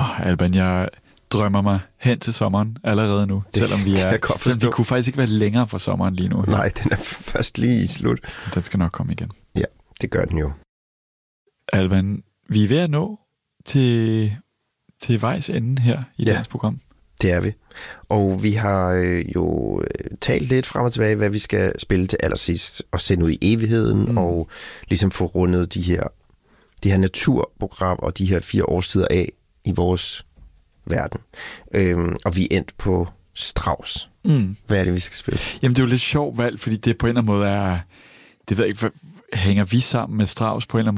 Alban, jeg drømmer mig hen til sommeren allerede nu, selvom vi kunne faktisk ikke være længere fra sommeren lige nu. Nej, den er først lige i slut. Den skal nok komme igen. Ja, det gør den jo. Alban, vi er ved at nå til vejs ende her i dagens program. Det er vi. Og vi har jo talt lidt frem og tilbage, hvad vi skal spille til allersidst, og sende ud i evigheden, og ligesom få rundet det her naturprogram og de her 4 årstider af i vores verden. Og vi er endt på Strauss. Hvad er det, vi skal spille? Jamen, det er jo lidt sjovt valg, fordi det på en eller anden måde er... Det ved jeg ikke, hænger vi sammen med Strauss på en eller anden